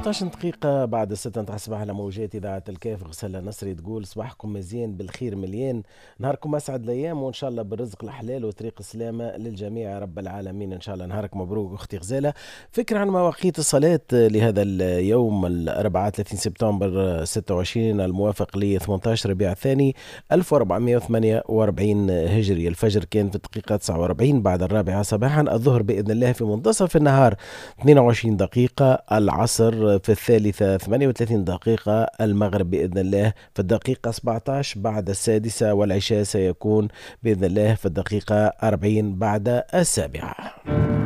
18 دقيقة بعد الستة نتاع الصباح على موجات إذاعة الكاف. غسالة نصري تقول صباحكم مزيان بالخير مليان، نهاركم أسعد الأيام وإن شاء الله بالرزق الحلال وطريق السلامة للجميع يا رب العالمين. إن شاء الله نهارك مبروك أختي غزالة. فكرة عن مواقيت الصلاة لهذا اليوم الأربعاء 30 سبتمبر 26 الموافق ل 18 ربيع الثاني 1448 هجري. الفجر كان في الدقيقة 49 بعد الرابعة صباحا، الظهر بإذن الله في منتصف النهار 22 دقيقة، العصر في الثالثة 38 دقيقة، المغرب بإذن الله في الدقيقة 17 بعد السادسة، والعشاء سيكون بإذن الله في الدقيقة 40 بعد السابعة.